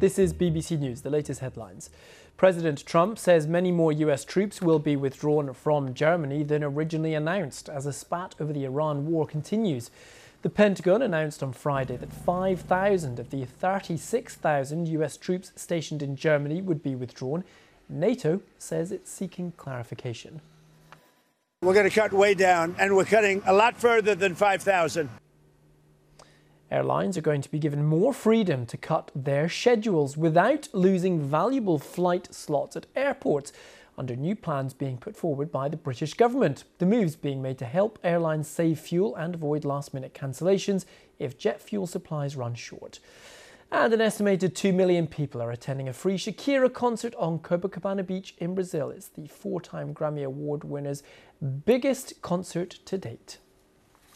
This is BBC News, the latest headlines. President Trump says many more US troops will be withdrawn from Germany than originally announced as a spat over the Iran war continues. The Pentagon announced on Friday that 5,000 of the 36,000 US troops stationed in Germany would be withdrawn. NATO says it's seeking clarification. We're going to cut way down, and we're cutting a lot further than 5,000. Airlines are going to be given more freedom to cut their schedules without losing valuable flight slots at airports under new plans being put forward by the British government. The moves being made to help airlines save fuel and avoid last-minute cancellations if jet fuel supplies run short. And an estimated 2 million people are attending a free Shakira concert on Copacabana Beach in Brazil. It's the 4-time Grammy Award winner's biggest concert to date.